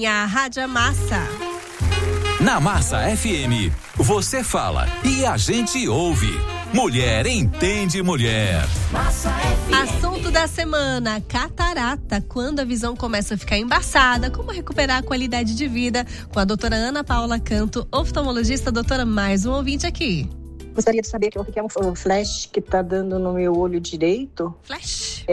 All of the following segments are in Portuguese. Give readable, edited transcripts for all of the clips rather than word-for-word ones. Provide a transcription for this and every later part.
a Rádio Massa. Na Massa FM, você fala e a gente ouve. Mulher entende mulher. Massa FM. Assunto da semana: catarata. Quando a visão começa a ficar embaçada, como recuperar a qualidade de vida? Com a doutora Ana Paula Canto, oftalmologista. Doutora, mais um ouvinte aqui. Gostaria de saber o que é um flash que está dando no meu olho direito. Flash?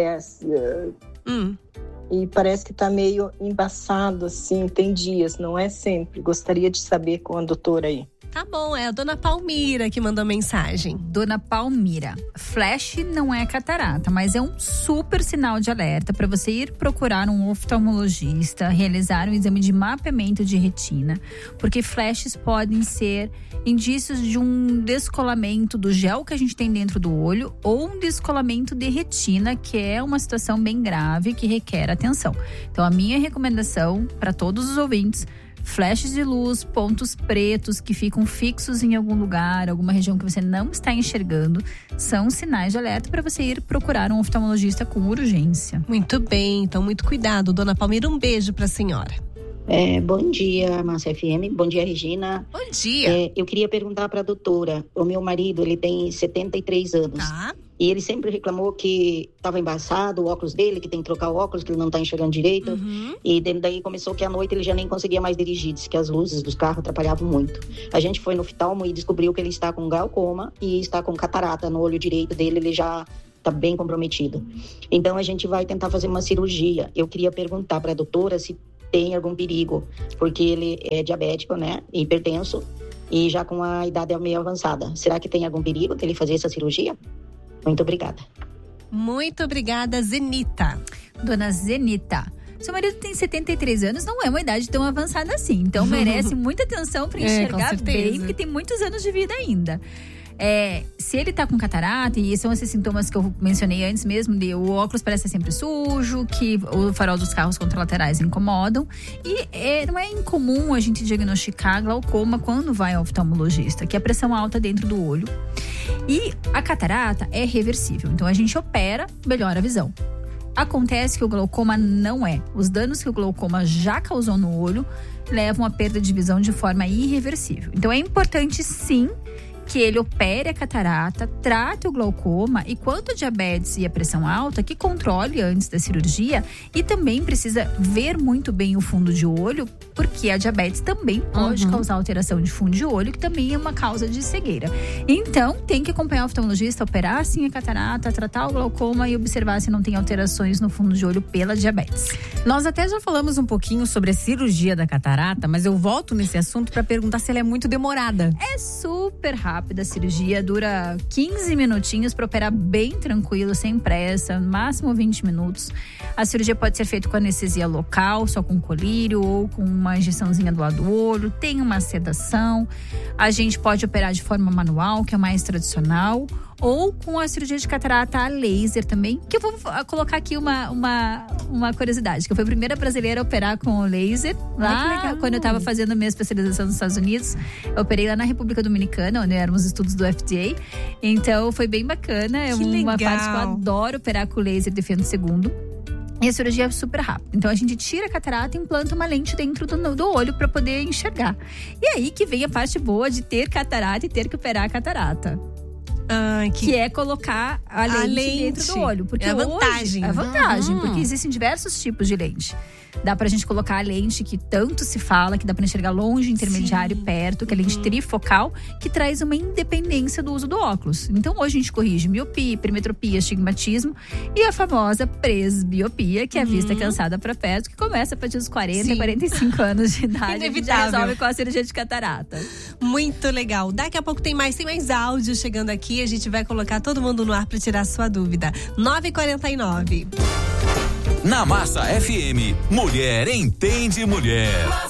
E parece que está meio embaçado, assim, tem dias, não é sempre. Gostaria de saber com a doutora aí. Tá bom, é a dona Palmira que mandou mensagem. Dona Palmira, flash não é catarata, mas é um super sinal de alerta para você ir procurar um oftalmologista, realizar um exame de mapeamento de retina, porque flashes podem ser indícios de um descolamento do gel que a gente tem dentro do olho ou um descolamento de retina, que é uma situação bem grave que requer atenção. Então, a minha recomendação para todos os ouvintes: flashes de luz, pontos pretos que ficam fixos em algum lugar, alguma região que você não está enxergando, são sinais de alerta para você ir procurar um oftalmologista com urgência. Muito bem, então muito cuidado, dona Palmira, um beijo para a senhora. Bom dia, Massa FM. Bom dia, Regina. Bom dia. Eu queria perguntar para a doutora. O meu marido, ele tem 73 anos. Tá. E ele sempre reclamou que estava embaçado o óculos dele, que tem que trocar o óculos, que ele não está enxergando direito. E daí começou que à noite ele já nem conseguia mais dirigir, disse que as luzes dos carros atrapalhavam muito. A gente foi no oftalmo e descobriu que ele está com glaucoma e está com catarata no olho direito dele, ele já está bem comprometido. Então a gente vai tentar fazer uma cirurgia. Eu queria perguntar para a doutora se tem algum perigo, porque ele é diabético, né, hipertenso, e já com a idade meio avançada. Será que tem algum perigo dele fazer essa cirurgia? Muito obrigada. Muito obrigada, Zenita. Dona Zenita, seu marido tem 73 anos, não é uma idade tão avançada assim, então merece muita atenção para enxergar bem, porque tem muitos anos de vida ainda. Se ele tá com catarata, e são esses sintomas que eu mencionei antes mesmo, de o óculos parece sempre sujo, que o farol dos carros contralaterais incomodam, e não é incomum a gente diagnosticar glaucoma quando vai ao oftalmologista, que é a pressão alta dentro do olho. E a catarata é reversível, então a gente opera, melhora a visão. Acontece que o glaucoma não é. Os danos que o glaucoma já causou no olho levam à perda de visão de forma irreversível. Então é importante, sim, que ele opere a catarata, trate o glaucoma, e quanto a diabetes e a pressão alta, que controle antes da cirurgia, e também precisa ver muito bem o fundo de olho, porque a diabetes também pode causar alteração de fundo de olho, que também é uma causa de cegueira. Então, tem que acompanhar o oftalmologista, operar sim a catarata, tratar o glaucoma e observar se não tem alterações no fundo de olho pela diabetes. Nós até já falamos um pouquinho sobre a cirurgia da catarata, mas eu volto nesse assunto para perguntar se ela é muito demorada. É super rápida a cirurgia, dura 15 minutinhos para operar bem tranquilo, sem pressa, no máximo 20 minutos. A cirurgia pode ser feita com anestesia local, só com colírio ou com uma injeçãozinha do lado do olho, tem uma sedação. A gente pode operar de forma manual, que é mais tradicional, ou com a cirurgia de catarata a laser também, que eu vou colocar aqui uma curiosidade, que eu fui a primeira brasileira a operar com o laser, lá quando eu estava fazendo a minha especialização nos Estados Unidos. Eu operei lá na República Dominicana, onde eram os estudos do FDA, então foi bem bacana, é uma parte que eu adoro operar com laser de feno segundo. E a cirurgia é super rápida. Então a gente tira a catarata e implanta uma lente dentro do olho para poder enxergar. E aí que vem a parte boa de ter catarata e ter que operar a catarata. Que é colocar a lente dentro do olho. Porque é a vantagem. É a vantagem, porque existem diversos tipos de lente. Dá pra gente colocar a lente que tanto se fala, que dá pra enxergar longe, intermediário e perto, que é a lente trifocal, que traz uma independência do uso do óculos. Então hoje a gente corrige miopia, hipermetropia, astigmatismo e a famosa presbiopia, que é a vista cansada pra perto, que começa a partir dos 40, 45 anos de idade. Inevitável. E já resolve com a cirurgia de catarata. Muito legal. Daqui a pouco tem mais áudio chegando aqui. A gente vai colocar todo mundo no ar pra tirar sua dúvida. 9h49. Na Massa FM, Mulher Entende Mulher.